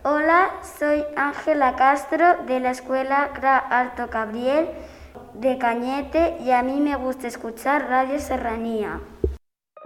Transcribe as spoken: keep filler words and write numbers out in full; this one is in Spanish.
Hola, soy Ángela Castro de la Escuela C R A Alto Cabriel de Cañete y a mí me gusta escuchar Radio Serranía.